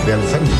Alzheimer.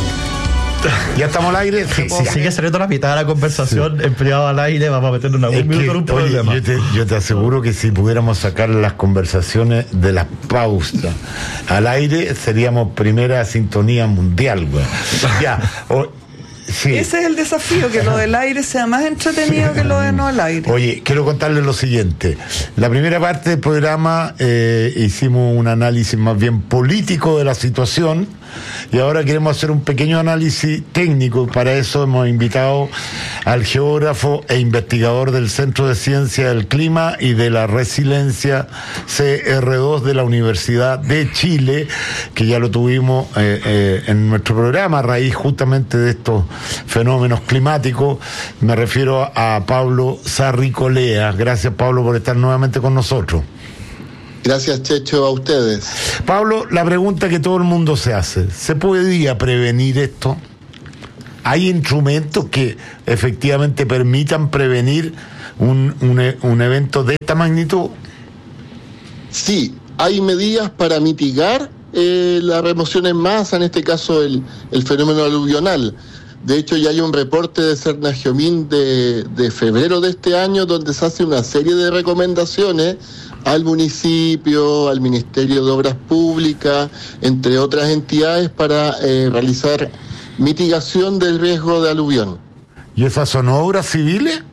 ¿Ya estamos al aire? Sí, si sigue saliendo la mitad de la conversación en privado al aire, vamos a meternos algún minuto en un problema. Yo te aseguro que si pudiéramos sacar las conversaciones de las pausas al aire, seríamos primera sintonía mundial, güey. Ya. Sí. Ese es el desafío, que lo del aire sea más entretenido que lo de no al aire. Oye, quiero contarles lo siguiente. La primera parte del programa hicimos un análisis más bien político de la situación, y ahora queremos hacer un pequeño análisis técnico. Para eso hemos invitado al geógrafo e investigador del Centro de Ciencia del Clima y de la Resiliencia CR2 de la Universidad de Chile, que ya lo tuvimos en nuestro programa a raíz justamente de estos fenómenos climáticos. Me refiero a Pablo Sarricolea. Gracias, Pablo, por estar nuevamente con nosotros. Gracias, Checho, a ustedes. Pablo, la pregunta que todo el mundo se hace: ¿se podría prevenir esto? ¿Hay instrumentos que efectivamente permitan prevenir un evento de esta magnitud? Sí, hay medidas para mitigar la remoción en masa, en este caso el fenómeno aluvional. De hecho, ya hay un reporte de Cernagiomín de febrero de este año, donde se hace una serie de recomendaciones al municipio, al Ministerio de Obras Públicas, entre otras entidades, para realizar mitigación del riesgo de aluvión. ¿Y esas son obras civiles?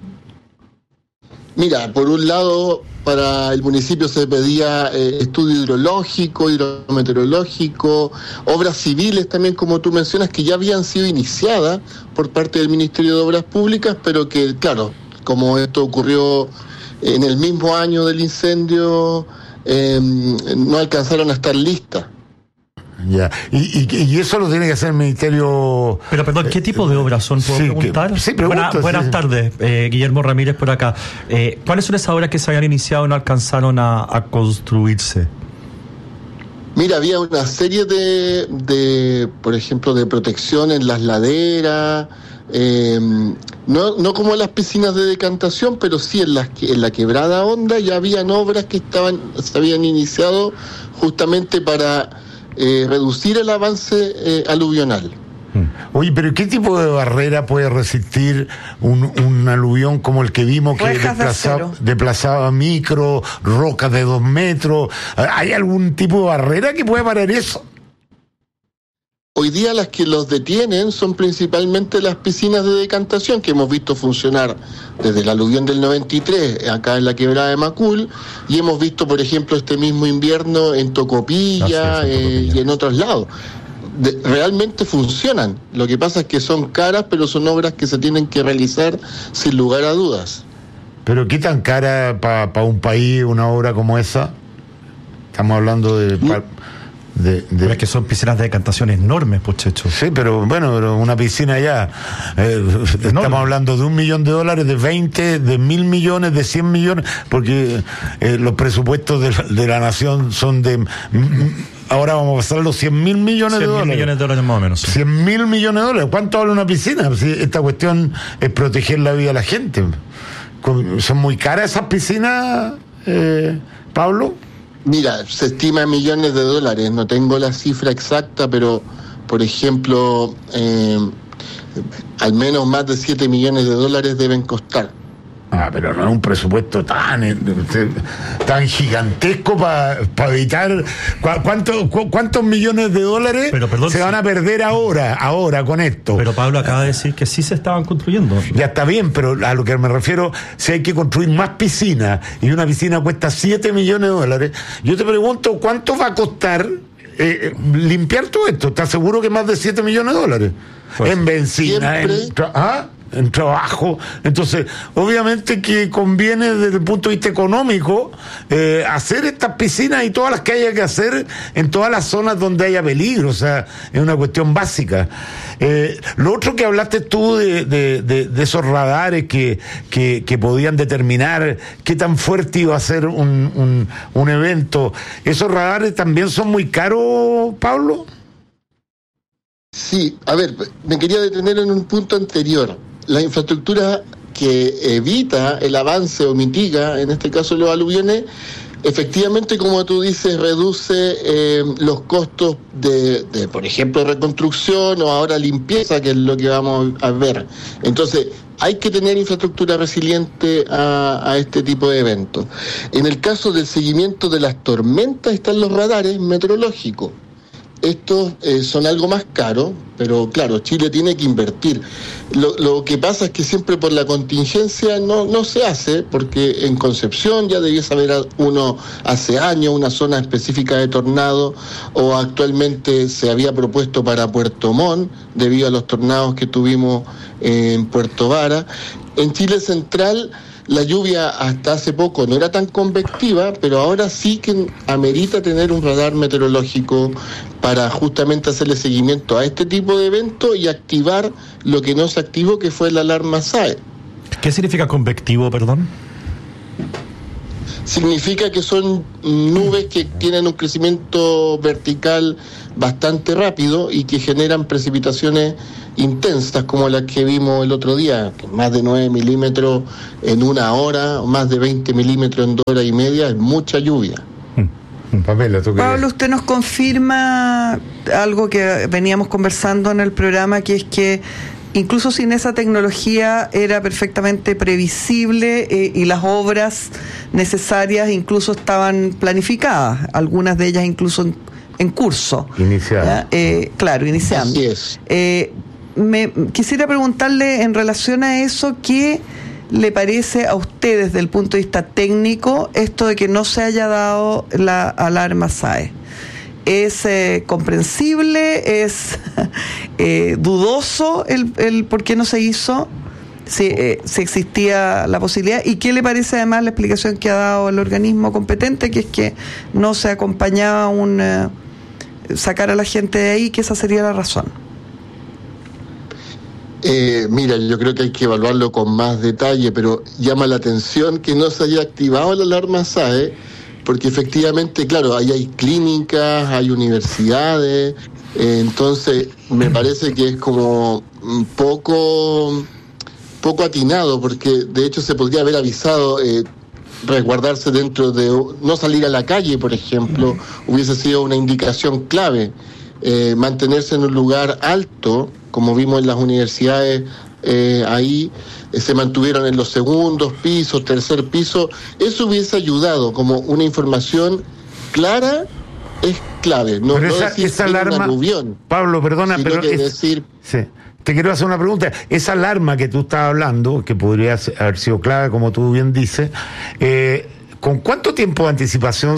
Mira, por un lado, para el municipio se pedía estudio hidrológico, hidrometeorológico, obras civiles también, como tú mencionas, que ya habían sido iniciadas por parte del Ministerio de Obras Públicas, pero que, claro, como esto ocurrió en el mismo año del incendio, no alcanzaron a estar listas. Ya. Y eso lo tiene que hacer el Ministerio. Pero perdón, ¿qué tipo de obras son? ¿Puedo preguntar? Sí, pregunto. Buenas tardes, Guillermo Ramírez por acá. ¿Cuáles son esas obras que se habían iniciado y no alcanzaron a construirse? Mira, había una serie de por ejemplo, de protección en las laderas, no como las piscinas de decantación, pero sí en la Quebrada Honda ya habían obras que se habían iniciado justamente para reducir el avance aluvional. Oye, pero ¿qué tipo de barrera puede resistir un aluvión como el que vimos, que desplazaba micro, rocas de 2 metros? ¿Hay algún tipo de barrera que pueda parar eso? Hoy día las que los detienen son principalmente las piscinas de decantación, que hemos visto funcionar desde el aluvión del 93 acá en la Quebrada de Macul, y hemos visto, por ejemplo, este mismo invierno en Tocopilla, y en otros lados. Realmente funcionan. Lo que pasa es que son caras, pero son obras que se tienen que realizar sin lugar a dudas. ¿Pero qué tan cara para un país una obra como esa? Estamos hablando Pero es que son piscinas de decantación enormes, pues, Checho. Sí, pero una piscina ya. Estamos hablando de $1 millón, de 20, de 1.000 millones, de 100 millones, porque los presupuestos de la nación son de. Ahora vamos a pasar a los 100.000 millones de dólares. 100.000 millones de dólares más o menos. 100.000 millones de dólares. ¿Cuánto vale una piscina? Si esta cuestión es proteger la vida de la gente. ¿Son muy caras esas piscinas, Pablo? Mira, se estima en millones de dólares, no tengo la cifra exacta, pero, por ejemplo, al menos más de 7 millones de dólares deben costar. Pero no es un presupuesto tan gigantesco para evitar. ¿Cuántos millones de dólares se van a perder ahora con esto? Pero Pablo acaba de decir que sí se estaban construyendo. Ya está bien, pero a lo que me refiero, si hay que construir más piscinas y una piscina cuesta 7 millones de dólares, yo te pregunto, ¿cuánto va a costar limpiar todo esto? ¿Estás seguro que más de 7 millones de dólares? Pues, en benzina, en trabajo. Entonces, obviamente que conviene desde el punto de vista económico hacer estas piscinas y todas las que haya que hacer en todas las zonas donde haya peligro. O sea, es una cuestión básica. Lo otro que hablaste tú de esos radares que podían determinar qué tan fuerte iba a ser un evento, ¿esos radares también son muy caros, Pablo? Sí, a ver, me quería detener en un punto anterior. La infraestructura que evita el avance o mitiga, en este caso los aluviones, efectivamente, como tú dices, reduce los costos de, por ejemplo, reconstrucción o ahora limpieza, que es lo que vamos a ver. Entonces, hay que tener infraestructura resiliente a este tipo de eventos. En el caso del seguimiento de las tormentas están los radares meteorológicos. Estos son algo más caros, pero claro, Chile tiene que invertir. Lo que pasa es que siempre por la contingencia no se hace, porque en Concepción ya debiese haber uno hace años, una zona específica de tornado, o actualmente se había propuesto para Puerto Montt, debido a los tornados que tuvimos en Puerto Vara. En Chile Central, la lluvia hasta hace poco no era tan convectiva, pero ahora sí que amerita tener un radar meteorológico para justamente hacerle seguimiento a este tipo de eventos y activar lo que no se activó, que fue la alarma SAE. ¿Qué significa convectivo, perdón? Significa que son nubes que tienen un crecimiento vertical bastante rápido y que generan precipitaciones intensas, como las que vimos el otro día, más de 9 milímetros en una hora, más de 20 milímetros en 2 horas y media, es mucha lluvia. Pablo, usted nos confirma algo que veníamos conversando en el programa, que es que incluso sin esa tecnología era perfectamente previsible y las obras necesarias incluso estaban planificadas, algunas de ellas incluso en curso. Iniciadas. Claro, iniciando. Así es. Quisiera preguntarle en relación a eso, ¿qué le parece a usted desde el punto de vista técnico esto de que no se haya dado la alarma SAE? ¿Es comprensible? ¿Es dudoso el por qué no se hizo? Si existía la posibilidad. ¿Y qué le parece además la explicación que ha dado el organismo competente, que es que no se acompañaba sacar a la gente de ahí, que esa sería la razón? Mira, yo creo que hay que evaluarlo con más detalle, pero llama la atención que no se haya activado la alarma SAE, porque efectivamente, claro, ahí hay clínicas, hay universidades, entonces me parece que es como un poco atinado, porque de hecho se podría haber avisado, resguardarse dentro de, no salir a la calle, por ejemplo, hubiese sido una indicación clave. Mantenerse en un lugar alto, como vimos en las universidades, ahí se mantuvieron en los segundos pisos, tercer piso. Eso hubiese ayudado, como una información clara es clave. No esa alarma, Pablo, perdona, pero decir... Sí. Te quiero hacer una pregunta. Esa alarma que tú estás hablando, que podría haber sido clave, como tú bien dices, ¿con cuánto tiempo de anticipación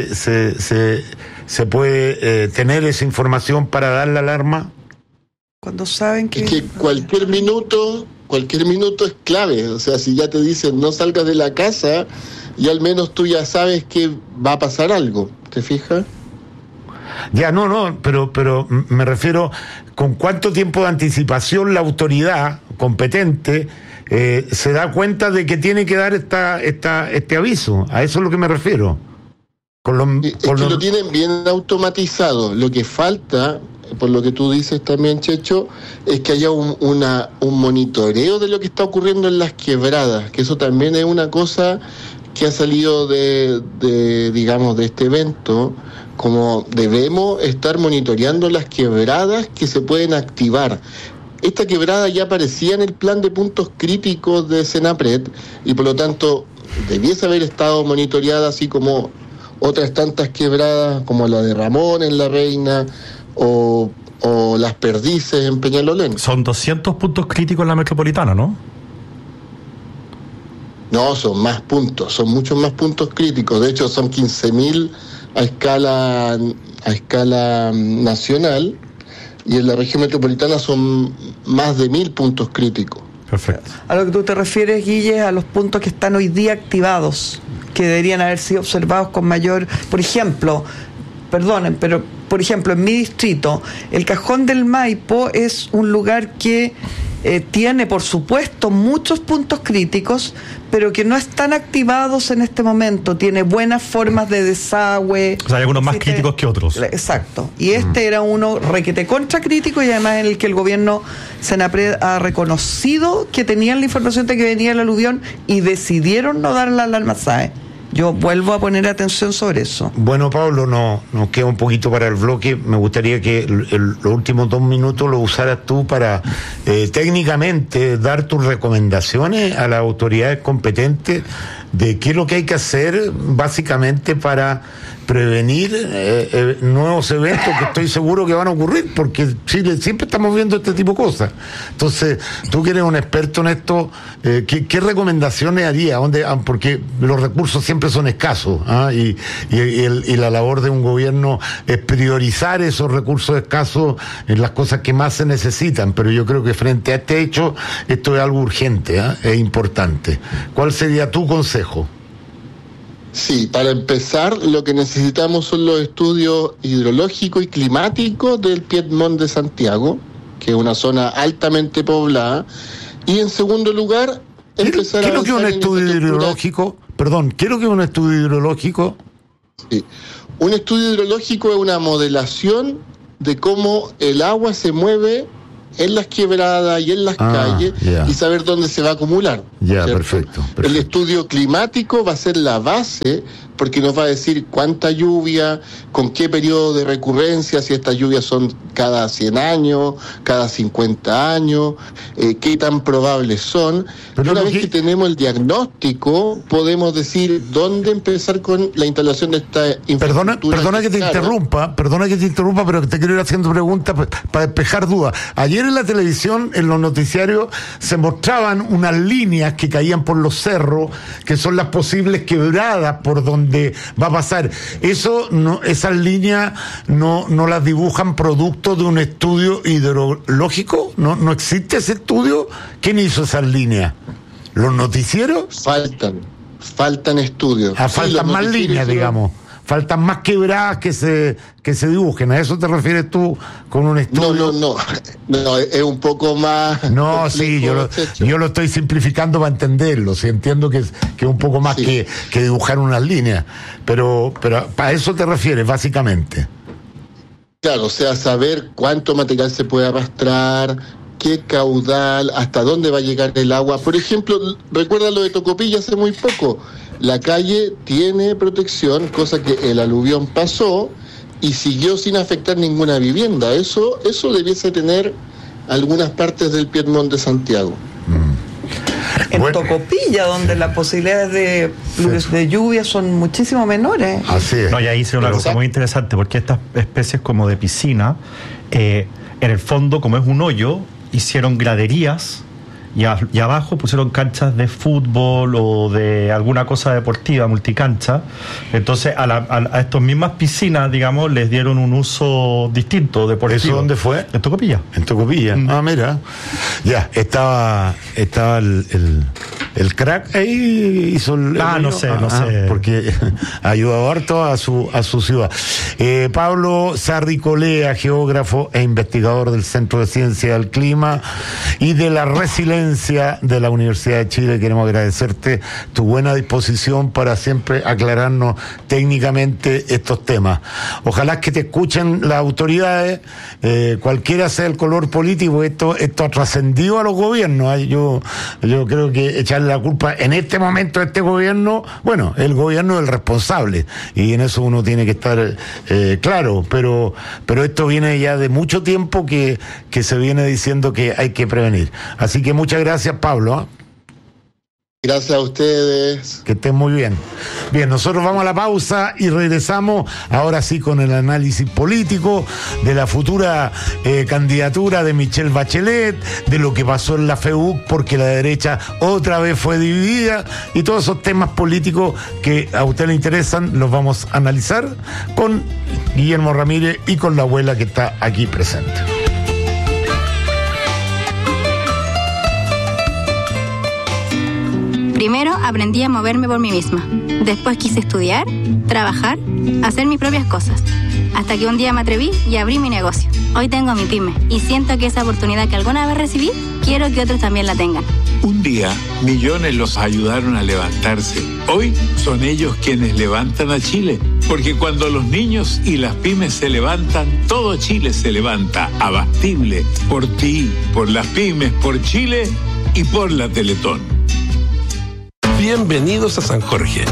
se puede tener esa información para dar la alarma? Cuando saben que... Es que cualquier minuto es clave. O sea, si ya te dicen no salgas de la casa, y al menos tú ya sabes que va a pasar algo. ¿Te fijas? Ya, pero me refiero, ¿con cuánto tiempo de anticipación la autoridad competente se da cuenta de que tiene que dar este aviso? A eso es lo que me refiero. Lo tienen bien automatizado. Lo que falta, por lo que tú dices también, Checho, es que haya un monitoreo de lo que está ocurriendo en las quebradas, que eso también es una cosa que ha salido de este evento, como debemos estar monitoreando las quebradas que se pueden activar. Esta quebrada ya aparecía en el plan de puntos críticos de Senapred y por lo tanto debiese haber estado monitoreada, así como otras tantas quebradas como la de Ramón en La Reina o las Perdices en Peñalolén. Son 200 puntos críticos en la metropolitana, ¿no? No, son más puntos, son muchos más puntos críticos. De hecho, son 15.000 a escala nacional, y en la región metropolitana son más de 1.000 puntos críticos. Perfecto. A lo que tú te refieres, Guille, a los puntos que están hoy día activados, que deberían haber sido observados con mayor... Por ejemplo, perdonen, pero por ejemplo, en mi distrito, el Cajón del Maipo es un lugar que tiene, por supuesto, muchos puntos críticos, pero que no están activados en este momento. Tiene buenas formas de desagüe. O sea, hay algunos más críticos que otros. Exacto. Y este era uno requete contra crítico, y además en el que el gobierno Senapred ha reconocido que tenían la información de que venía el aluvión y decidieron no dar la alarma SAE. Yo vuelvo a poner atención sobre eso. Bueno, Pablo, nos queda un poquito para el bloque. Me gustaría que los últimos 2 minutos lo usaras tú para técnicamente dar tus recomendaciones a las autoridades competentes de qué es lo que hay que hacer básicamente para prevenir nuevos eventos que estoy seguro que van a ocurrir, porque Chile siempre estamos viendo este tipo de cosas. Entonces, tú que eres un experto en esto, ¿qué recomendaciones harías? Porque los recursos siempre son escasos, y la labor de un gobierno es priorizar esos recursos escasos en las cosas que más se necesitan, pero yo creo que frente a este hecho, esto es algo urgente, es importante. ¿Cuál sería tu consejo? Sí, para empezar, lo que necesitamos son los estudios hidrológicos y climáticos del Piedmont de Santiago, que es una zona altamente poblada. Y en segundo lugar, empezar a ¿Qué es lo que es un estudio hidrológico? Perdón, ¿qué es lo que es un estudio hidrológico? Sí, un estudio hidrológico es una modelación de cómo el agua se mueve en las quebradas y en las calles, y saber dónde se va a acumular. Perfecto. El estudio climático va a ser la base, porque nos va a decir cuánta lluvia, con qué periodo de recurrencia, si estas lluvias son cada 100 años, cada 50 años, qué tan probables son. Pero una vez que tenemos el diagnóstico, podemos decir dónde empezar con la instalación de esta infraestructura. Perdona que te interrumpa, pero te quiero ir haciendo preguntas para despejar dudas. Ayer en la televisión, en los noticiarios, se mostraban unas líneas que caían por los cerros, que son las posibles quebradas por donde va a pasar. Esas líneas no las dibujan producto de un estudio hidrológico. ¿No existe ese estudio? ¿Quién hizo esas líneas? ¿Los noticieros? Faltan estudios. Faltan más líneas, digamos. Faltan más quebradas que se dibujen. ¿A eso te refieres tú con un estudio? No, es un poco más. No, sí, yo lo estoy simplificando para entenderlo. Sí, entiendo que es un poco más que dibujar unas líneas. Pero para eso te refieres, básicamente. Claro, o sea, saber cuánto material se puede arrastrar, qué caudal, hasta dónde va a llegar el agua. Por ejemplo, recuerda lo de Tocopilla hace muy poco. La calle tiene protección, cosa que el aluvión pasó y siguió sin afectar ninguna vivienda. Eso debiese tener algunas partes del Piedmont de Santiago. En Tocopilla, donde las posibilidades de lluvia son muchísimo menores. Así es. No, y ahí hice una cosa muy interesante, porque estas especies como de piscina, en el fondo, como es un hoyo, hicieron graderías y abajo pusieron canchas de fútbol o de alguna cosa deportiva, multicancha. Entonces a estas mismas piscinas, digamos, les dieron un uso distinto, deportivo. ¿Eso dónde fue? En Tocopilla. En Tocopilla. Mira. Ya, estaba el crack ahí, hizo no sé. Porque ha ayudado harto a su ciudad. Pablo Sarricolea, geógrafo e investigador del Centro de Ciencia del Clima y de la Resiliencia de la Universidad de Chile. Queremos agradecerte tu buena disposición para siempre aclararnos técnicamente estos temas. Ojalá que te escuchen las autoridades, cualquiera sea el color político. Esto ha trascendido a los gobiernos. Yo creo que echarle la culpa en este momento a este gobierno, bueno, el gobierno es el responsable y en eso uno tiene que estar claro, pero esto viene ya de mucho tiempo que se viene diciendo que hay que prevenir. Así que muchas gracias, Pablo. Gracias a ustedes. Que estén muy bien. Bien, nosotros vamos a la pausa y regresamos ahora sí con el análisis político de la futura candidatura de Michelle Bachelet, de lo que pasó en la FEUC porque la derecha otra vez fue dividida y todos esos temas políticos que a usted le interesan los vamos a analizar con Guillermo Ramírez y con la abuela que está aquí presente. Primero aprendí a moverme por mí misma. Después quise estudiar, trabajar, hacer mis propias cosas. Hasta que un día me atreví y abrí mi negocio. Hoy tengo mi pyme y siento que esa oportunidad que alguna vez recibí, quiero que otros también la tengan. Un día, millones los ayudaron a levantarse. Hoy son ellos quienes levantan a Chile. Porque cuando los niños y las pymes se levantan, todo Chile se levanta. Abastible. Por ti, por las pymes, por Chile y por la Teletón. Bienvenidos a San Jorge, el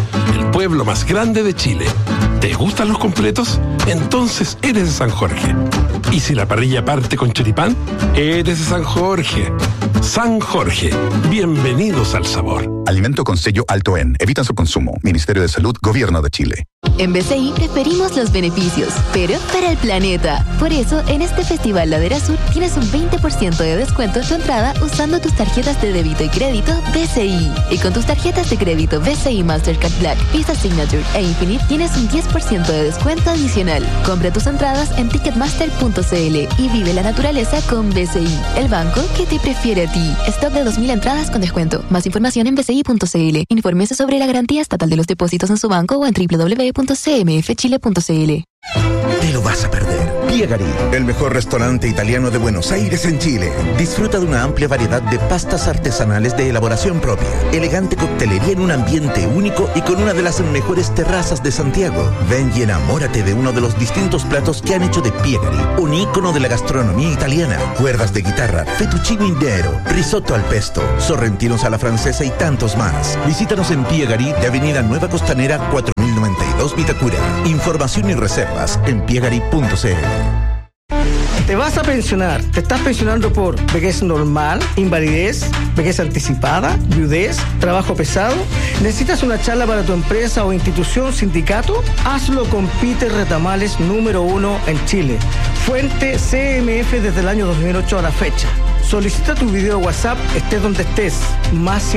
pueblo más grande de Chile. ¿Te gustan los completos? Entonces eres de San Jorge. ¿Y si la parrilla parte con choripán? Eres de San Jorge. San Jorge, bienvenidos al sabor. Alimento con sello alto en. Evita su consumo. Ministerio de Salud, Gobierno de Chile. En BCI preferimos los beneficios, pero para el planeta. Por eso, en este Festival Ladera Sur tienes un 20% de descuento en tu entrada usando tus tarjetas de débito y crédito BCI. Y con tus tarjetas de crédito BCI Mastercard Black, Visa Signature e Infinite tienes un 10% de descuento adicional. Compra tus entradas en ticketmaster.cl y vive la naturaleza con BCI, el banco que te prefiere a ti. Stock de 2.000 entradas con descuento. Más información en bci.cl. Infórmese sobre la garantía estatal de los depósitos en su banco o en www.cmfchile.cl. Te lo vas a perder. Piegari, el mejor restaurante italiano de Buenos Aires en Chile. Disfruta de una amplia variedad de pastas artesanales de elaboración propia, elegante coctelería en un ambiente único y con una de las mejores terrazas de Santiago. Ven y enamórate de uno de los distintos platos que han hecho de Piegari un ícono de la gastronomía italiana. Cuerdas de guitarra, fettuccine intero, risotto al pesto, sorrentinos a la francesa y tantos más. Visítanos en Piegari de Avenida Nueva Costanera 4092 Vitacura. Información y reservas en piegari.cl. Te vas a pensionar. ¿Te estás pensionando por vejez normal, invalidez, vejez anticipada, viudez, trabajo pesado? ¿Necesitas una charla para tu empresa o institución, sindicato? Hazlo con Peter Retamales, número 1 en Chile. Fuente CMF desde el año 2008 a la fecha. Solicita tu video WhatsApp, estés donde estés. Más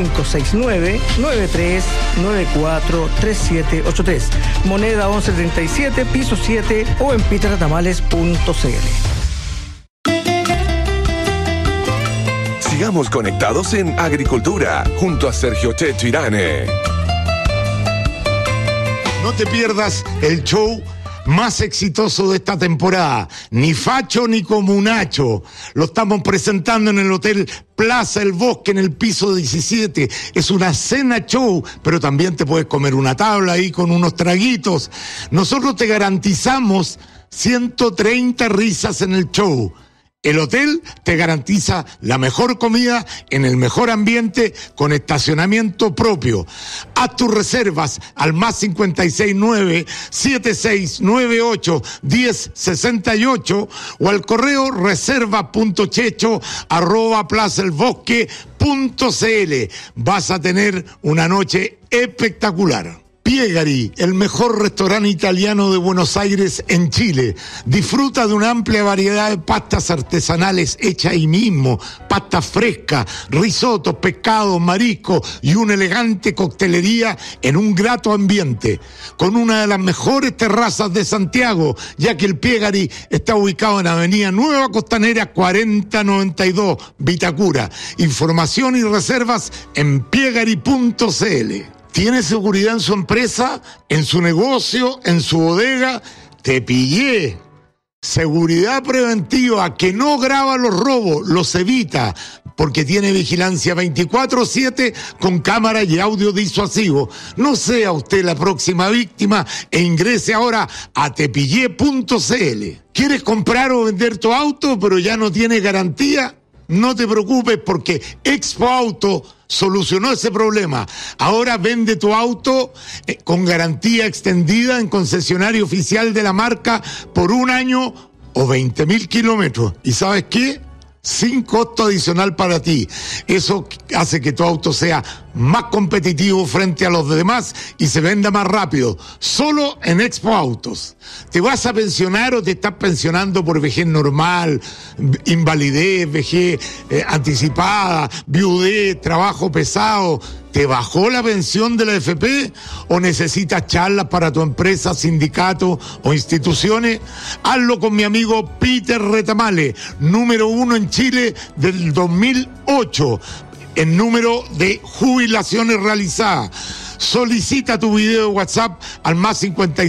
569-9394-3783. Moneda 1137, piso 7 o en peterretamales.cl. Sigamos conectados en Agricultura, junto a Sergio Checho Irane. No te pierdas el show más exitoso de esta temporada, ni facho ni comunacho. Lo estamos presentando en el Hotel Plaza El Bosque, en el piso 17. Es una cena show, pero también te puedes comer una tabla ahí con unos traguitos. Nosotros te garantizamos 130 risas en el show. El hotel te garantiza la mejor comida en el mejor ambiente con estacionamiento propio. Haz tus reservas al más 569-7698-1068 o al correo reserva.checho@plazaelbosque.cl. Vas a tener una noche espectacular. Piegari, el mejor restaurante italiano de Buenos Aires en Chile. Disfruta de una amplia variedad de pastas artesanales hechas ahí mismo, pastas frescas, risotos, pescados, mariscos y una elegante coctelería en un grato ambiente, con una de las mejores terrazas de Santiago, ya que el Piegari está ubicado en Avenida Nueva Costanera 4092, Vitacura. Información y reservas en piegari.cl. ¿Tiene seguridad en su empresa, en su negocio, en su bodega? Te pillé. Seguridad preventiva que no graba los robos, los evita, porque tiene vigilancia 24/7 con cámara y audio disuasivo. No sea usted la próxima víctima e ingrese ahora a tepillé.cl. ¿Quieres comprar o vender tu auto pero ya no tiene garantía? No te preocupes porque Expo Auto solucionó ese problema. Ahora vende tu auto con garantía extendida en concesionario oficial de la marca por 1 año o 20.000 kilómetros. ¿Y sabes qué? Sin costo adicional para ti. Eso hace que tu auto sea más competitivo frente a los demás y se venda más rápido. Solo en Expo Autos. ¿Te vas a pensionar o te estás pensionando por vejez normal, invalidez, vejez anticipada, viudez, trabajo pesado? ¿Te bajó la pensión de la AFP o necesitas charlas para tu empresa, sindicato o instituciones? Hazlo con mi amigo Peter Retamales, número 1 en Chile del 2008 en número de jubilaciones realizadas. Solicita tu video de WhatsApp al más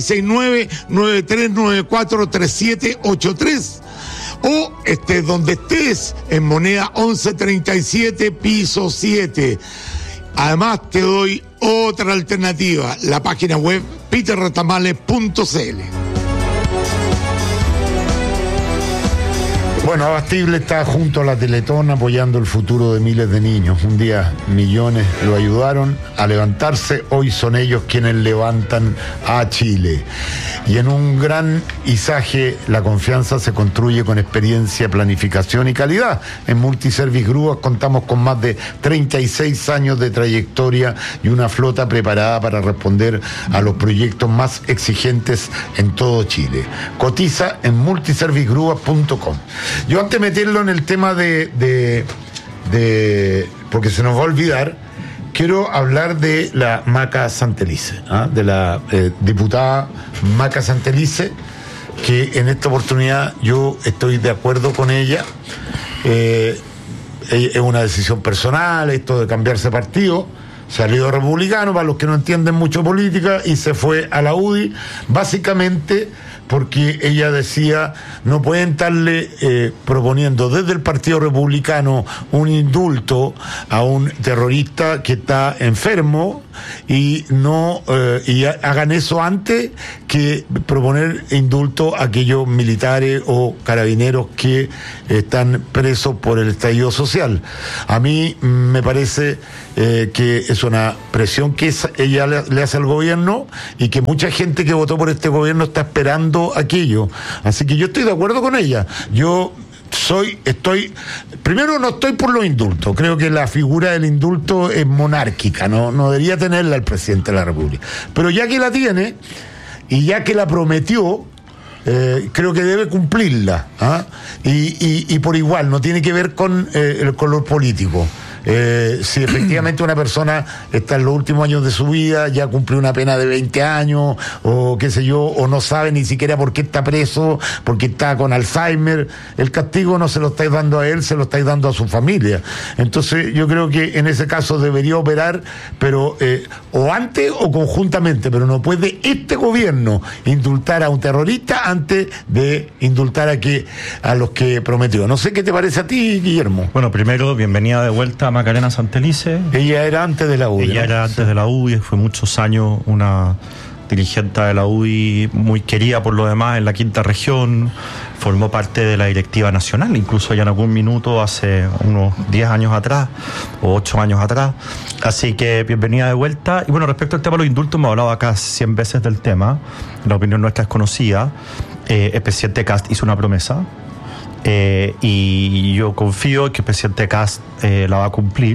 569-9394-3783 o estés donde estés en moneda 1137 piso 7. Además te doy otra alternativa, la página web peterretamales.cl. Bueno, Abastible está junto a la Teletón apoyando el futuro de miles de niños. Un día millones lo ayudaron a levantarse, hoy son ellos quienes levantan a Chile. Y en un gran izaje, la confianza se construye con experiencia, planificación y calidad. En Multiservice Grúas contamos con más de 36 años de trayectoria y una flota preparada para responder a los proyectos más exigentes en todo Chile. Cotiza en multiservicegrúas.com. Yo antes de meterlo en el tema de porque se nos va a olvidar, quiero hablar de la Maca Santelice, de la diputada Maca Santelice, que en esta oportunidad yo estoy de acuerdo con ella. Es una decisión personal, esto de cambiarse partido. Salió republicano, para los que no entienden mucho política, y se fue a la UDI, básicamente porque ella decía, no pueden estarle proponiendo desde el Partido Republicano un indulto a un terrorista que está enfermo y no y hagan eso antes que proponer indulto a aquellos militares o carabineros que están presos por el estallido social. A mí me parece que es una presión que ella le hace al gobierno y que mucha gente que votó por este gobierno está esperando aquello. Así que yo estoy de acuerdo con ella. Primero, no estoy por los indultos. Creo que la figura del indulto es monárquica, no debería tenerla el presidente de la República. Pero ya que la tiene y ya que la prometió, creo que debe cumplirla, y por igual, no tiene que ver con el color político. Si efectivamente una persona está en los últimos años de su vida, ya cumplió una pena de 20 años, o qué sé yo, o no sabe ni siquiera por qué está preso, porque está con Alzheimer, el castigo no se lo estáis dando a él, se lo estáis dando a su familia. Entonces yo creo que en ese caso debería operar, pero o antes o conjuntamente, pero no puede este gobierno indultar a un terrorista antes de indultar a los que prometió. No sé qué te parece a ti, Guillermo. Bueno, primero, bienvenida de vuelta a Macarena Santelice. Ella era antes de la UDI. Ella era antes de la UDI, fue muchos años una dirigente de la UDI muy querida por lo demás en la quinta región, formó parte de la directiva nacional, incluso ya en algún minuto hace unos 10 años atrás o 8 años atrás, así que bienvenida de vuelta. Y bueno, respecto al tema de los indultos, hemos hablado acá 100 veces del tema, la opinión nuestra es conocida. El presidente Kast hizo una promesa, y yo confío que el presidente Kast la va a cumplir,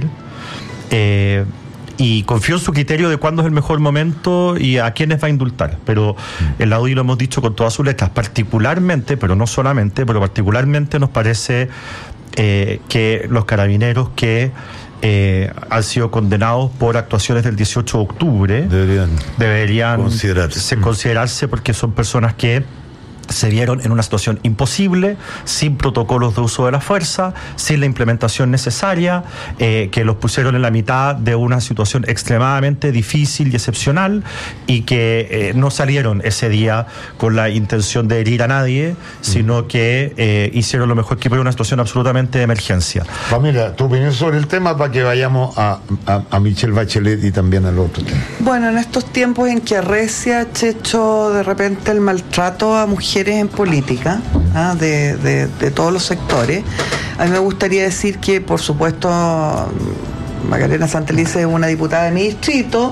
y confío en su criterio de cuándo es el mejor momento y a quiénes va a indultar. Pero en la UDI lo hemos dicho con todas sus letras, particularmente, pero no solamente, pero particularmente nos parece que los carabineros que han sido condenados por actuaciones del 18 de octubre deberían considerarse, porque son personas que se vieron en una situación imposible, sin protocolos de uso de la fuerza, sin la implementación necesaria, que los pusieron en la mitad de una situación extremadamente difícil y excepcional, y que no salieron ese día con la intención de herir a nadie, sino que hicieron lo mejor que pudieron en una situación absolutamente de emergencia. Mira, tu opinión sobre el tema para que vayamos a Michelle Bachelet y también al otro tema. Bueno, en estos tiempos en que arrecia, Checho, de repente el maltrato a mujeres en política, de todos los sectores, a mí me gustaría decir que, por supuesto, Macarena Santelice es una diputada de mi distrito,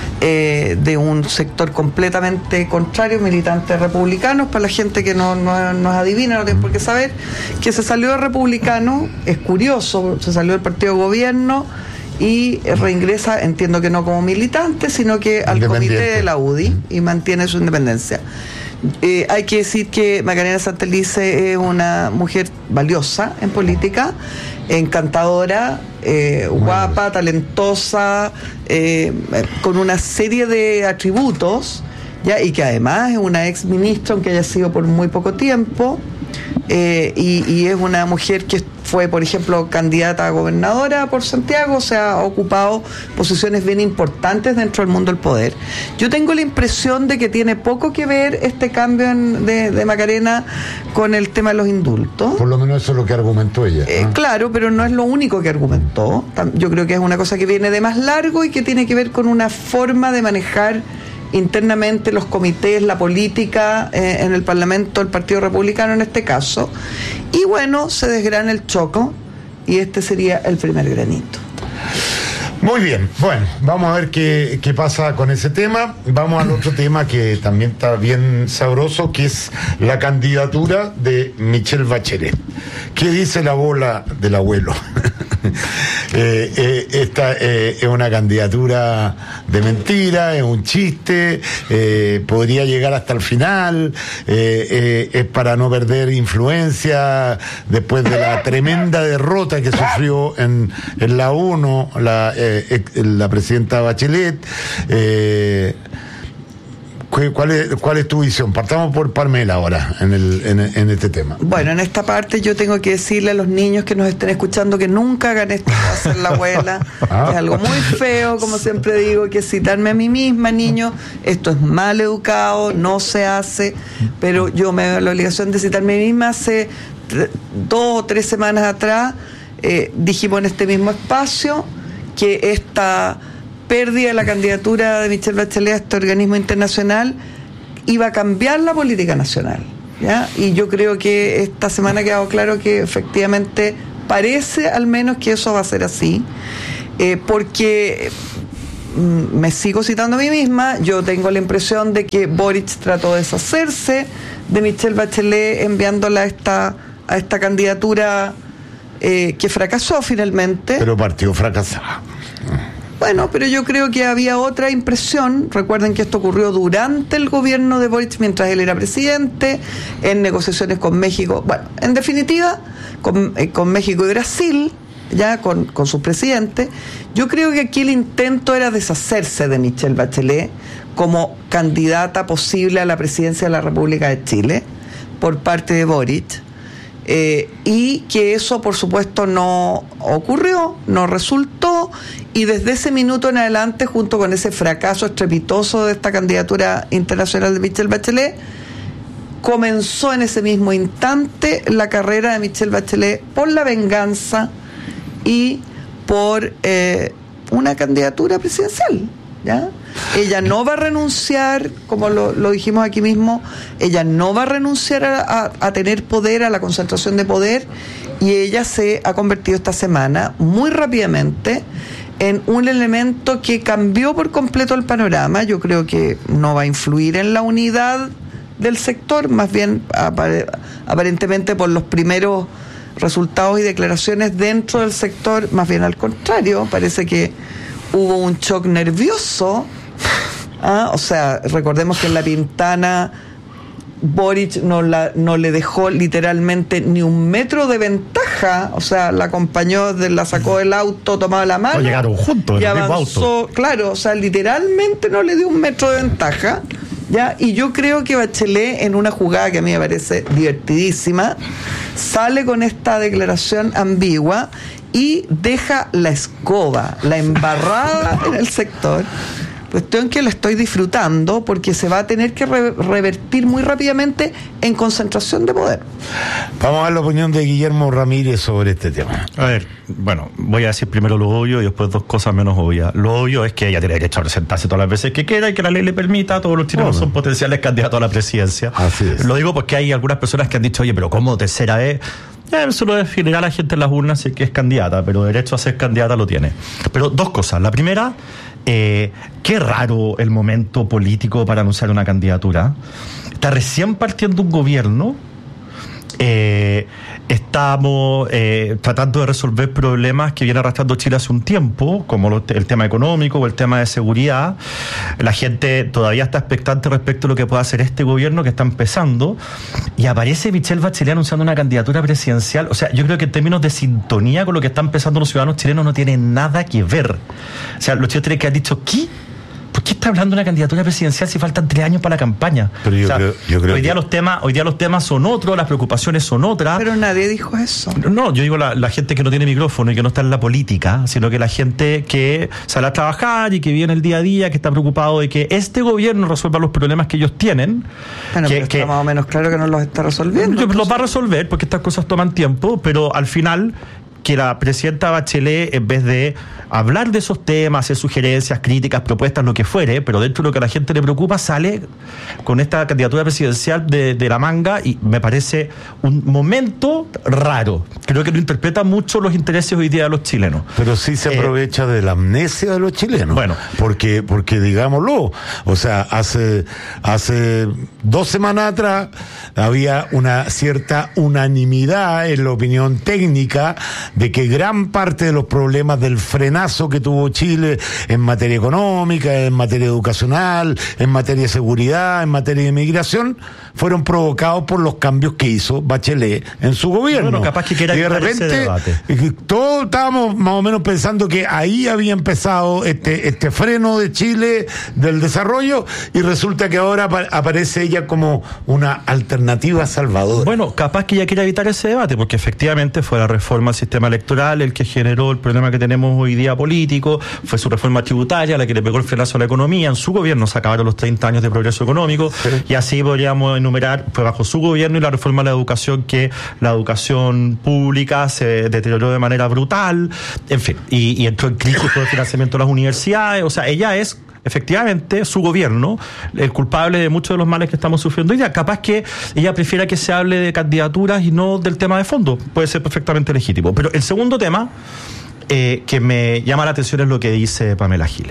de un sector completamente contrario, militantes republicanos. Para la gente que no adivina, no tiene por qué saber, que se salió de republicano, es curioso, se salió del partido de gobierno y reinggresa, entiendo que no como militante, sino que al comité de la UDI, y mantiene su independencia. Hay que decir que Macarena Santelice es una mujer valiosa en política, encantadora, guapa, talentosa, con una serie de atributos, ¿ya? Y que además es una ex ministra, aunque haya sido por muy poco tiempo, y es una mujer que fue, por ejemplo, candidata a gobernadora por Santiago, o sea, ha ocupado posiciones bien importantes dentro del mundo del poder. Yo tengo la impresión de que tiene poco que ver este cambio de Macarena con el tema de los indultos. Por lo menos eso es lo que argumentó ella. Claro, pero no es lo único que argumentó. Yo creo que es una cosa que viene de más largo y que tiene que ver con una forma de manejar internamente los comités, la política en el Parlamento del Partido Republicano en este caso, y bueno, se desgrana el choco y este sería el primer granito. Muy bien, bueno, vamos a ver qué pasa con ese tema. Vamos al otro tema que también está bien sabroso, que es la candidatura de Michelle Bachelet. ¿Qué dice la bola del abuelo? Esta es una candidatura de mentira, es un chiste, podría llegar hasta el final, es para no perder influencia después de la tremenda derrota que sufrió en la ONU la presidenta Bachelet. ¿Cuál es tu visión? Partamos por Pamela ahora en este tema. Bueno, en esta parte yo tengo que decirle a los niños que nos estén escuchando que nunca hagan esto de hacer la abuela, que es algo muy feo, como siempre digo, que citarme a mí misma, niños, esto es mal educado, no se hace, pero yo me veo la obligación de citarme a mí misma. Hace 2 o 3 semanas atrás dijimos en este mismo espacio que esta pérdida de la candidatura de Michelle Bachelet a este organismo internacional iba a cambiar la política nacional, ¿ya? Y yo creo que esta semana ha quedado claro que efectivamente parece al menos que eso va a ser así, porque me sigo citando a mí misma, yo tengo la impresión de que Boric trató de deshacerse de Michelle Bachelet enviándola a esta candidatura que fracasó finalmente. Pero partió fracasado. Bueno, pero yo creo que había otra impresión. Recuerden que esto ocurrió durante el gobierno de Boric, mientras él era presidente, en negociaciones con México. Bueno, en definitiva, con México y Brasil, ya con sus presidentes. Yo creo que aquí el intento era deshacerse de Michelle Bachelet como candidata posible a la presidencia de la República de Chile por parte de Boric. Y que eso por supuesto no ocurrió, no resultó, y desde ese minuto en adelante, junto con ese fracaso estrepitoso de esta candidatura internacional de Michelle Bachelet, comenzó en ese mismo instante la carrera de Michelle Bachelet por la venganza y por una candidatura presidencial, ¿ya? Ella no va a renunciar, como lo dijimos aquí mismo, ella no va a renunciar a tener poder, a la concentración de poder, y ella se ha convertido esta semana muy rápidamente en un elemento que cambió por completo el panorama. Yo creo que no va a influir en la unidad del sector, más bien aparentemente por los primeros resultados y declaraciones dentro del sector, más bien al contrario, parece que hubo un shock nervioso. O sea, recordemos que en La Pintana Boric no le dejó literalmente ni un metro de ventaja, o sea, la acompañó, la sacó del auto, tomaba la mano, llegaron juntos y en el mismo avanzó, auto. claro, o sea, literalmente no le dio un metro de ventaja, ¿ya? Y yo creo que Bachelet, en una jugada que a mí me parece divertidísima, sale con esta declaración ambigua y deja la escoba, la embarrada en el sector. Cuestión que la estoy disfrutando porque se va a tener que revertir muy rápidamente en concentración de poder. Vamos a ver la opinión de Guillermo Ramírez sobre este tema. A ver, bueno, voy a decir primero lo obvio y después 2 cosas menos obvias. Lo obvio es que ella tiene derecho a presentarse todas las veces que quiera y que la ley le permita. Todos los chilenos son potenciales candidatos a la presidencia. Así es. Lo digo porque hay algunas personas que han dicho, oye, pero ¿cómo tercera vez? Eso lo definirá la gente en las urnas si es que es candidata, pero derecho a ser candidata lo tiene. Pero 2 cosas. La primera, qué raro el momento político para anunciar una candidatura. Está recién partiendo un gobierno. Estamos tratando de resolver problemas que viene arrastrando Chile hace un tiempo, como el tema económico o el tema de seguridad. La gente todavía está expectante respecto a lo que pueda hacer este gobierno que está empezando, y aparece Michelle Bachelet anunciando una candidatura presidencial. O sea, yo creo que en términos de sintonía con lo que están pensando los ciudadanos chilenos no tiene nada que ver. O sea, los chilenos tienen que haber dicho, ¿por qué está hablando de una candidatura presidencial si faltan 3 años para la campaña? Pero yo creo hoy día los temas son otros, las preocupaciones son otras. Pero nadie dijo eso. No, yo digo la gente que no tiene micrófono y que no está en la política, sino que la gente que sale a trabajar y que vive en el día a día, que está preocupado de que este gobierno resuelva los problemas que ellos tienen. Bueno, pero está más o menos claro que no los está resolviendo. Los va a resolver porque estas cosas toman tiempo, pero al final que la presidenta Bachelet, en vez de hablar de esos temas, hacer sugerencias, críticas, propuestas, lo que fuere, pero dentro de lo que a la gente le preocupa, sale con esta candidatura presidencial de la manga, y me parece un momento raro. Creo que no interpreta mucho los intereses hoy día de los chilenos. Pero sí se aprovecha de la amnesia de los chilenos. Bueno. Porque digámoslo, o sea, hace 2 semanas atrás había una cierta unanimidad en la opinión técnica de que gran parte de los problemas del frenazo que tuvo Chile en materia económica, en materia educacional, en materia de seguridad, en materia de inmigración, fueron provocados por los cambios que hizo Bachelet en su gobierno. Bueno, capaz que quiera y de repente todos estábamos más o menos pensando que ahí había empezado este freno de Chile del desarrollo, y resulta que ahora aparece ella como una alternativa salvadora. Bueno, capaz que ella quiera evitar ese debate, porque efectivamente fue la reforma al sistema electoral el que generó el problema que tenemos hoy día político, fue su reforma tributaria la que le pegó el frenazo a la economía. En su gobierno se acabaron los 30 años de progreso económico, sí. Y así podríamos enumerar, fue bajo su gobierno, y la reforma a la educación, que la educación pública se deterioró de manera brutal, en fin, y entró en crisis por el financiamiento de las universidades. O sea, ella es efectivamente su gobierno el culpable de muchos de los males que estamos sufriendo hoy día. Capaz que ella prefiera que se hable de candidaturas y no del tema de fondo, puede ser perfectamente legítimo. Pero el segundo tema que me llama la atención es lo que dice Pamela Giles.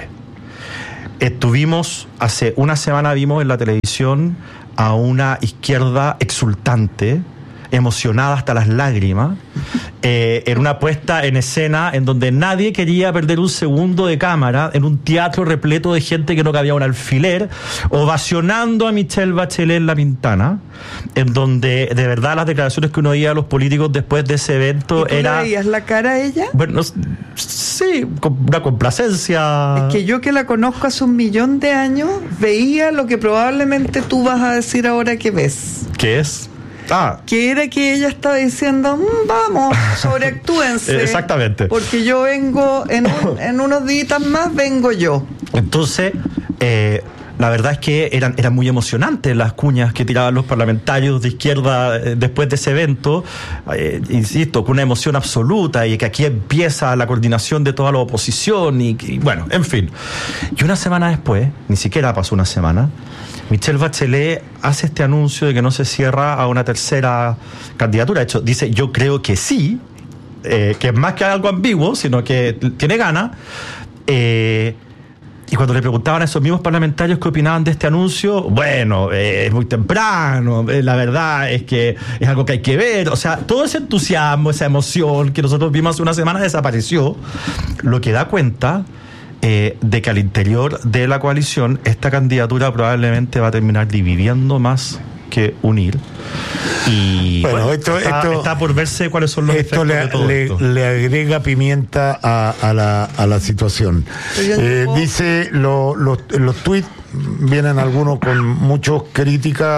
Hace una semana vimos en la televisión a una izquierda exultante, emocionada hasta las lágrimas, en una puesta en escena en donde nadie quería perder un segundo de cámara, en un teatro repleto de gente que no cabía un alfiler, ovacionando a Michelle Bachelet en La Pintana, en donde de verdad las declaraciones que uno oía a los políticos después de ese evento era... ¿Le veías la cara a ella? Bueno, sí, con una complacencia. Es que yo, que la conozco hace 1.000.000 de años, veía lo que probablemente tú vas a decir ahora que ves. ¿Qué es? Que era que ella estaba diciendo, vamos, sobreactúense. Exactamente. Porque yo vengo, en unos días más vengo yo. Entonces, la verdad es que eran muy emocionantes las cuñas que tiraban los parlamentarios de izquierda después de ese evento, insisto, con una emoción absoluta, y que aquí empieza la coordinación de toda la oposición, y bueno, en fin. Y una semana después, ni siquiera pasó una semana, Michelle Bachelet hace este anuncio de que no se cierra a una tercera candidatura. De hecho, dice, yo creo que sí, que es más que algo ambiguo, sino que tiene ganas. Y cuando le preguntaban a esos mismos parlamentarios qué opinaban de este anuncio, bueno, es muy temprano, la verdad es que es algo que hay que ver. O sea, todo ese entusiasmo, esa emoción que nosotros vimos hace una semana desapareció, lo que da cuenta de que al interior de la coalición esta candidatura probablemente va a terminar dividiendo más que unir. Y bueno, esto está por verse cuáles son los efectos de todo esto. Le agrega pimienta a la situación. Dice, los tweets vienen algunos con muchas críticas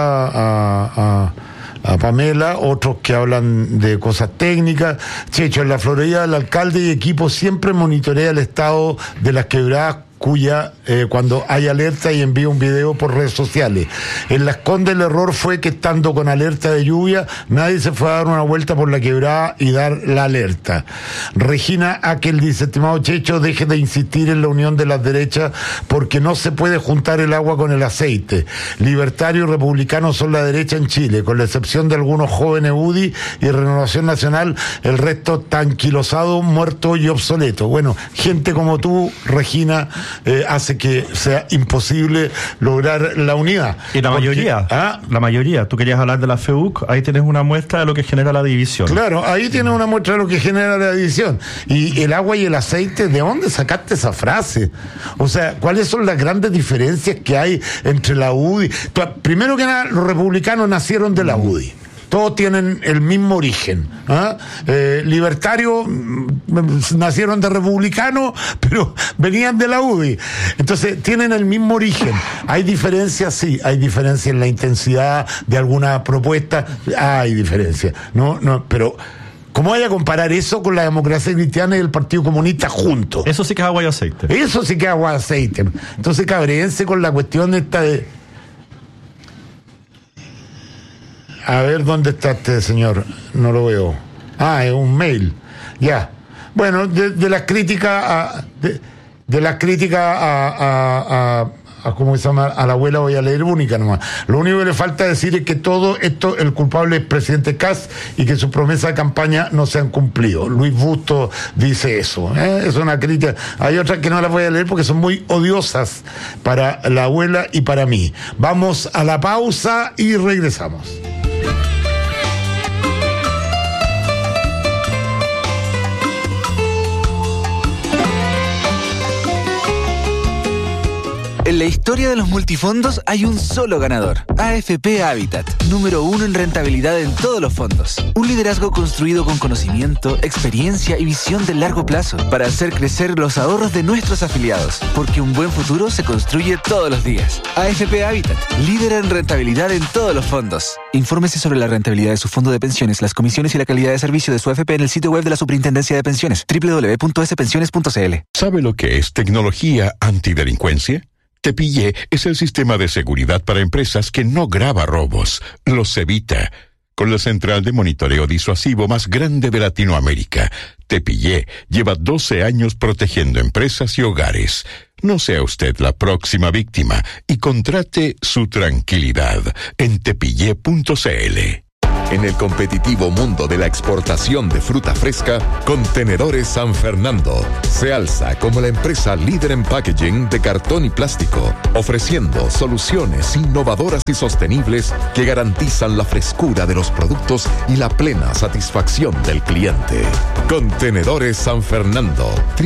a Pamela, otros que hablan de cosas técnicas. Checho, en la Florida el alcalde y equipo siempre monitorea el estado de las quebradas cuya cuando hay alerta, y envía un video por redes sociales. En Las Condes el error fue que, estando con alerta de lluvia, nadie se fue a dar una vuelta por la quebrada y dar la alerta. Regina Aquel dice, estimado Checho, deje de insistir en la unión de las derechas, porque no se puede juntar el agua con el aceite. Libertarios y republicanos son la derecha en Chile, con la excepción de algunos jóvenes UDI y Renovación Nacional, el resto tranquilosado, muerto y obsoleto. Bueno, gente como tú, Regina, hace que sea imposible lograr la unidad. Y la mayoría, tú querías hablar de la FEUC, ahí tienes una muestra de lo que genera la división. Claro, ahí tienes una muestra de lo que genera la división. Y el agua y el aceite, ¿de dónde sacaste esa frase? O sea, ¿cuáles son las grandes diferencias que hay entre la UDI? Primero que nada, los republicanos nacieron de la UDI. Todos tienen el mismo origen. Libertarios nacieron de republicanos, pero venían de la UDI. Entonces, tienen el mismo origen. ¿Hay diferencias? Sí, hay diferencias en la intensidad de alguna propuesta. Hay diferencias. No, pero ¿cómo vaya a comparar eso con la Democracia Cristiana y el Partido Comunista juntos? Eso sí que es agua y aceite. Eso sí que es agua y aceite. Entonces, cabréense con la cuestión esta de... A ver, ¿dónde está este señor? No lo veo. Ah, es un mail. Ya. Bueno, de las críticas a ¿cómo se llama? A la abuela voy a leer única nomás. Lo único que le falta decir es que todo esto, el culpable es presidente Kast y que sus promesas de campaña no se han cumplido. Luis Busto dice eso. Es una crítica. Hay otras que no las voy a leer porque son muy odiosas para la abuela y para mí. Vamos a la pausa y regresamos. En la historia de los multifondos hay un solo ganador, AFP Habitat, número 1 en rentabilidad en todos los fondos. Un liderazgo construido con conocimiento, experiencia y visión de largo plazo para hacer crecer los ahorros de nuestros afiliados, porque un buen futuro se construye todos los días. AFP Habitat, líder en rentabilidad en todos los fondos. Infórmese sobre la rentabilidad de su fondo de pensiones, las comisiones y la calidad de servicio de su AFP en el sitio web de la Superintendencia de Pensiones, www.spensiones.cl. ¿Sabe lo que es tecnología antidelincuencia? Tepillé es el sistema de seguridad para empresas que no graba robos, los evita. Con la central de monitoreo disuasivo más grande de Latinoamérica, Tepillé lleva 12 años protegiendo empresas y hogares. No sea usted la próxima víctima y contrate su tranquilidad en tepillé.cl. En el competitivo mundo de la exportación de fruta fresca, Contenedores San Fernando se alza como la empresa líder en packaging de cartón y plástico, ofreciendo soluciones innovadoras y sostenibles que garantizan la frescura de los productos y la plena satisfacción del cliente. Contenedores San Fernando,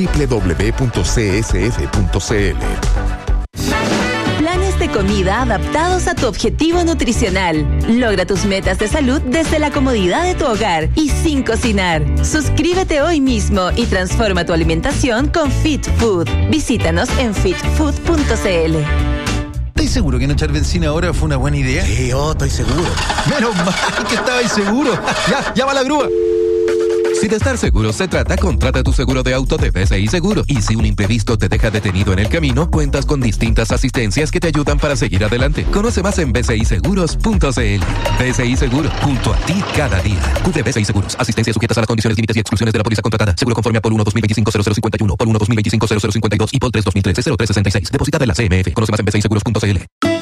www.csf.cl. Planes de comida adaptados a tu objetivo nutricional. Logra tus metas de salud desde la comodidad de tu hogar y sin cocinar. Suscríbete hoy mismo y transforma tu alimentación con Fit Food. Visítanos en fitfood.cl. ¿Estás seguro que no echar benzina ahora fue una buena idea? Sí, estoy seguro. Menos mal que estabais seguro. Ya, llama a la grúa. Si de estar seguro se trata, contrata tu seguro de auto de BCI Seguro. Y si un imprevisto te deja detenido en el camino, cuentas con distintas asistencias que te ayudan para seguir adelante. Conoce más en bciseguros.cl. BCI Seguro, junto a ti cada día. Cubre BCI Seguros. Asistencia sujetas a las condiciones, límites y exclusiones de la póliza contratada. Seguro conforme a Pol 1 2025-0051, Pol 1 2025-0052 y Pol 3 2013-0366. Depositada en la CMF. Conoce más en bciseguros.cl.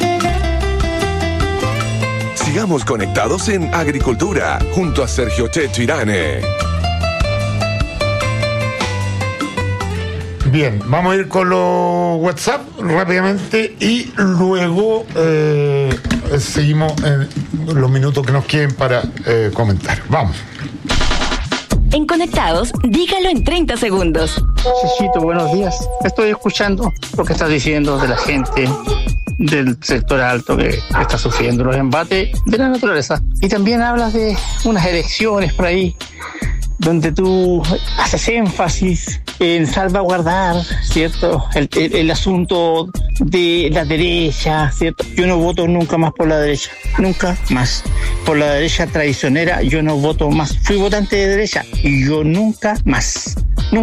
Sigamos conectados en Agricultura, junto a Sergio Checho Irane. Bien, vamos a ir con los WhatsApp rápidamente y luego seguimos en los minutos que nos queden para comentar. Vamos. En Conectados, dígalo en 30 segundos. Chichito, buenos días. Estoy escuchando lo que estás diciendo de la gente del sector alto que está sufriendo los embates de la naturaleza. Y también hablas de unas elecciones por ahí donde tú haces énfasis en salvaguardar, ¿cierto? El asunto de la derecha, ¿cierto? Yo no voto nunca más por la derecha, nunca más. Por la derecha traicionera yo no voto más. Fui votante de derecha y yo nunca más.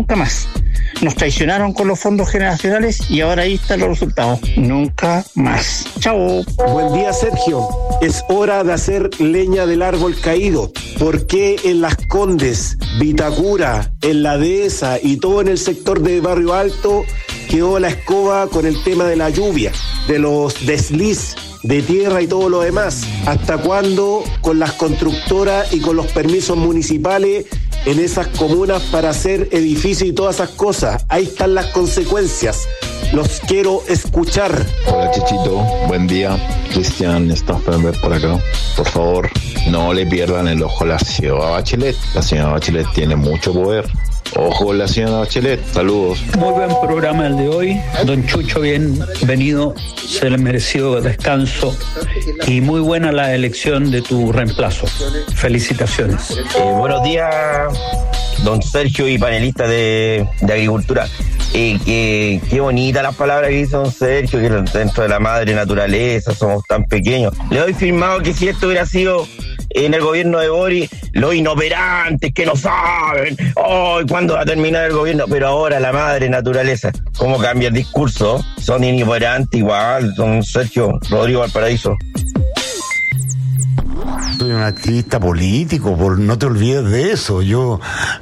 Nos traicionaron con los fondos generacionales y ahora ahí están los resultados. Nunca más. Chao. Buen día, Sergio. Es hora de hacer leña del árbol caído. ¿Por qué en Las Condes, Vitacura, en la Dehesa y todo en el sector de Barrio Alto quedó la escoba con el tema de la lluvia, de los desliz de tierra y todo lo demás? ¿Hasta cuándo con las constructoras y con los permisos municipales en esas comunas para hacer edificios y todas esas cosas? Ahí están las consecuencias. Los quiero escuchar. Hola, Chichito, buen día. Cristian Stauffenberg por acá. Por favor, no le pierdan el ojo a la señora Bachelet. La señora Bachelet tiene mucho poder. Ojo, la señora Bachelet. Saludos. Muy buen programa el de hoy. Don Chucho, bienvenido. Se le mereció descanso. Y muy buena la elección de tu reemplazo. Felicitaciones. Buenos días, don Sergio y panelista de Agricultura. Qué bonita las palabras que hizo don Sergio, que dentro de la madre naturaleza somos tan pequeños. Le doy firmado que si esto hubiera sido en el gobierno de Boris, los inoperantes que no saben, ¿cuándo va a terminar el gobierno? Pero ahora la madre naturaleza, ¿cómo cambia el discurso? Son inoperantes igual, don Sergio Rodrigo Valparaíso. soy un activista político, no te olvides de eso. Yo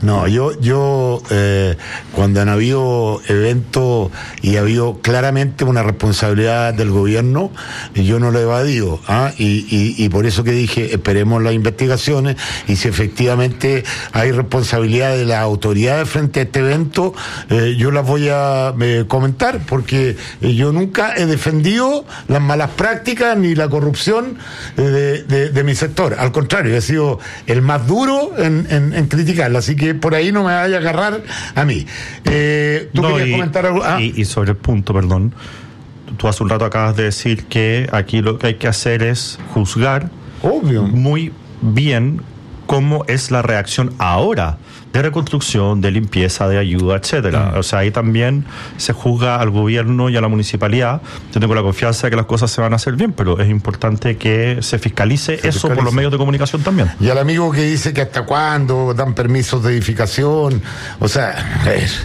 cuando han habido eventos y ha habido claramente una responsabilidad del gobierno, yo no lo he evadido, y por eso que dije, esperemos las investigaciones, y si efectivamente hay responsabilidad de las autoridades frente a este evento, yo las voy a comentar, porque yo nunca he defendido las malas prácticas ni la corrupción de mi sector. Al contrario, he sido el más duro en criticarla, así que por ahí no me vaya a agarrar a mí. ¿Tú querías comentar algo? Y sobre el punto, perdón, tú hace un rato acabas de decir que aquí lo que hay que hacer es juzgar muy bien cómo es la reacción ahora de reconstrucción, de limpieza, de ayuda, etcétera. O sea, ahí también se juzga al gobierno y a la municipalidad. Yo tengo la confianza de que las cosas se van a hacer bien, pero es importante que se fiscalice por los medios de comunicación también. Y al amigo que dice que hasta cuándo dan permisos de edificación, o sea,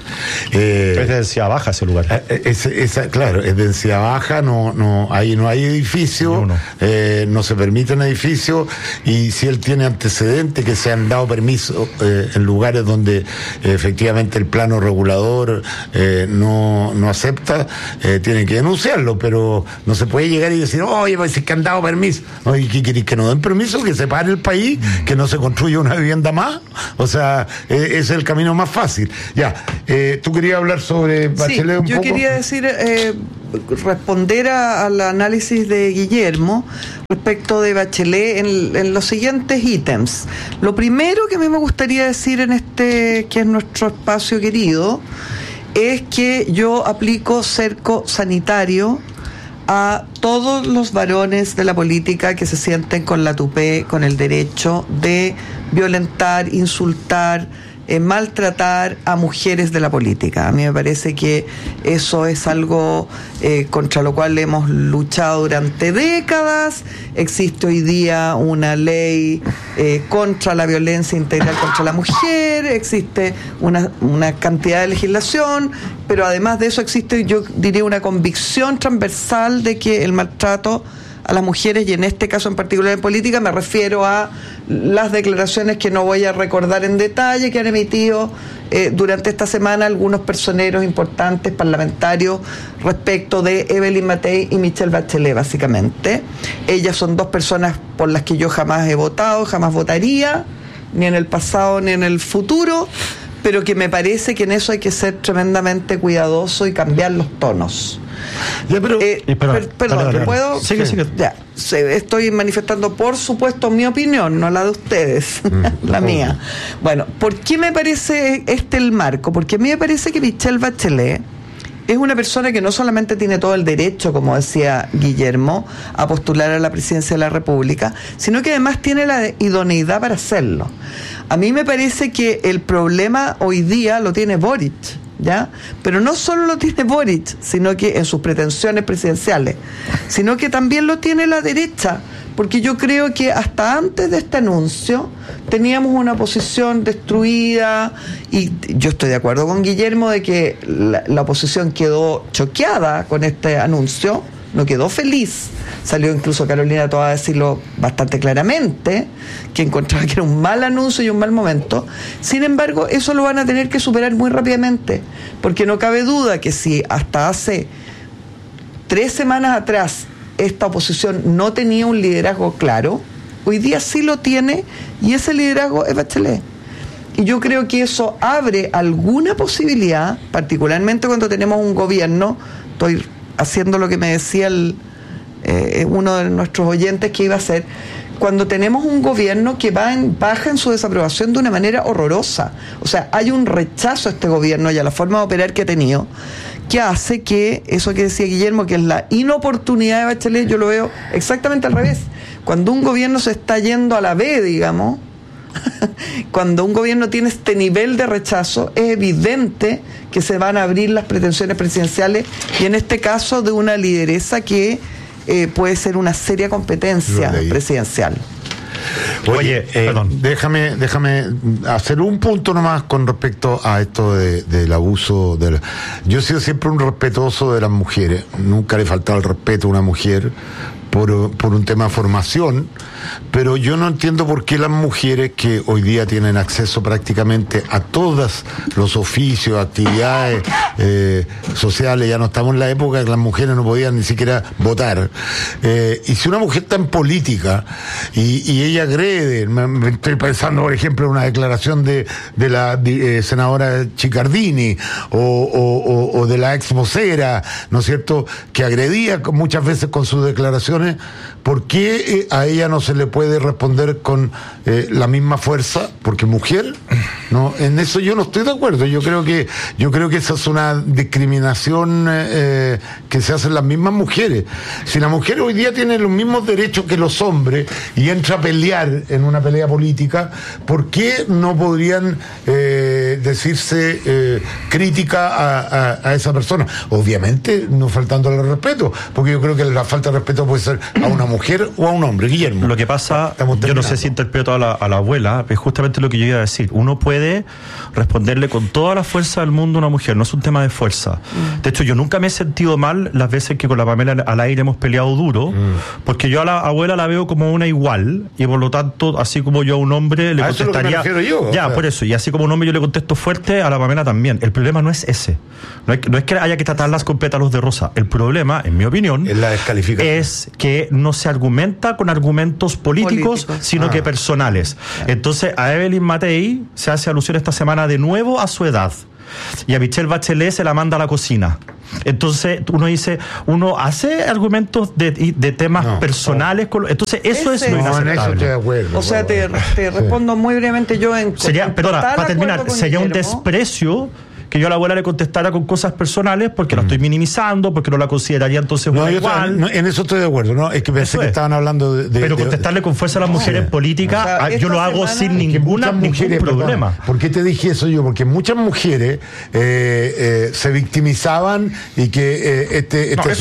es densidad baja ese lugar. Claro, es densidad baja, ahí no hay edificio, no se permiten edificios, y si él tiene antecedentes que se han dado permisos en lugares donde efectivamente el plano regulador no acepta, tienen que denunciarlo, pero no se puede llegar y decir, oye, pues es que han dado permiso. Oye, ¿qué querés? ¿Que no den permiso? ¿Que se pare el país? ¿Que no se construya una vivienda más? O sea, ese es el camino más fácil. Ya, tú querías hablar sobre Bachelet un poco. Yo quería decir, responder al análisis de Guillermo respecto de Bachelet en los siguientes ítems. Lo primero que a mí me gustaría decir en este, que es nuestro espacio querido, es que yo aplico cerco sanitario a todos los varones de la política que se sienten con la tupé, con el derecho de violentar, insultar, maltratar a mujeres de la política. A mí me parece que eso es algo contra lo cual hemos luchado durante décadas. Existe hoy día una ley contra la violencia integral contra la mujer, existe una cantidad de legislación, pero además de eso existe, yo diría, una convicción transversal de que el maltrato a las mujeres, y en este caso en particular en política, me refiero a las declaraciones que no voy a recordar en detalle que han emitido durante esta semana algunos personeros importantes parlamentarios respecto de Evelyn Matei y Michelle Bachelet, básicamente. Ellas son dos personas por las que yo jamás he votado, jamás votaría, ni en el pasado ni en el futuro, pero que me parece que en eso hay que ser tremendamente cuidadoso y cambiar los tonos. Ya, pero, perdón, ¿puedo? Sigue. Ya, estoy manifestando, por supuesto, mi opinión, no la de ustedes, la mía. Bueno, ¿por qué me parece el marco? Porque a mí me parece que Michelle Bachelet es una persona que no solamente tiene todo el derecho, como decía Guillermo, a postular a la presidencia de la República, sino que además tiene la idoneidad para hacerlo. A mí me parece que el problema hoy día lo tiene Boric, ¿ya? Pero no solo lo tiene Boric, sino que en sus pretensiones presidenciales, sino que también lo tiene la derecha, porque yo creo que hasta antes de este anuncio teníamos una oposición destruida, y yo estoy de acuerdo con Guillermo de que la oposición quedó choqueada con este anuncio, no quedó feliz. Salió incluso Carolina Toá a decirlo bastante claramente, que encontraba que era un mal anuncio y un mal momento. Sin embargo, eso lo van a tener que superar muy rápidamente, porque no cabe duda que si hasta hace 3 semanas atrás esta oposición no tenía un liderazgo claro, hoy día sí lo tiene, y ese liderazgo es Bachelet. Y yo creo que eso abre alguna posibilidad, particularmente cuando tenemos un gobierno, estoy haciendo lo que me decía uno de nuestros oyentes que iba a hacer, cuando tenemos un gobierno que baja en su desaprobación de una manera horrorosa. O sea, hay un rechazo a este gobierno y a la forma de operar que ha tenido, que hace que, eso que decía Guillermo, que es la inoportunidad de Bachelet, yo lo veo exactamente al revés. Cuando un gobierno se está yendo a la B, digamos, cuando un gobierno tiene este nivel de rechazo, es evidente que se van a abrir las pretensiones presidenciales, y en este caso de una lideresa que puede ser una seria competencia presidencial. Oye, déjame hacer un punto nomás con respecto a esto del abuso. Yo he sido siempre un respetuoso de las mujeres, nunca le he faltado el respeto a una mujer, por un tema de formación, pero yo no entiendo por qué las mujeres que hoy día tienen acceso prácticamente a todos los oficios, actividades sociales, ya no estamos en la época que las mujeres no podían ni siquiera votar, y si una mujer está en política y ella agrede, me estoy pensando por ejemplo en una declaración de la senadora Chiccardini o de la ex vocera, ¿no es cierto?, que agredía muchas veces con sus declaraciones, ¿por qué a ella no se le puede responder con la misma fuerza? Porque mujer, no, en eso yo no estoy de acuerdo. Yo creo que esa es una discriminación que se hacen las mismas mujeres. Si la mujer hoy día tiene los mismos derechos que los hombres y entra a pelear en una pelea política, ¿por qué no podrían decirse crítica a esa persona? Obviamente no faltándole el respeto, porque yo creo que la falta de respeto puede ser a una mujer o a un hombre. Guillermo. Lo que pasa, yo no sé si interpreto a la abuela, es justamente lo que yo iba a decir. Uno puede responderle con toda la fuerza del mundo a una mujer, no es un tema de fuerza. De hecho, yo nunca me he sentido mal las veces que con la Pamela al aire hemos peleado duro, porque yo a la abuela la veo como una igual, y por lo tanto, así como yo a un hombre le contestaría... Eso es lo que me refiero yo. Ya, por eso, y así como un hombre yo le contesto fuerte, a la Pamela también. El problema no es ese. No es que haya que tratarlas con pétalos de rosa. El problema, en mi opinión, es la descalificación. Es que no se argumenta con argumentos políticos. Sino que personales. Entonces, a Evelyn Matei se hace alusión esta semana de nuevo a su edad. Y a Michelle Bachelet se la manda a la cocina. Entonces, uno hace argumentos de temas personales. Entonces, eso es lo inaceptable. Eso estoy de acuerdo. O sea, te respondo muy brevemente yo para terminar, sería un desprecio que yo a la abuela le contestara con cosas personales porque la estoy minimizando, porque no la consideraría entonces igual. En eso estoy de acuerdo, ¿no? Es que pensé que estaban hablando de... Pero contestarle con fuerza a las mujeres políticas, o sea, yo lo hago sin ningún problema. Perdón, ¿por qué te dije eso yo? Porque muchas mujeres se victimizaban y que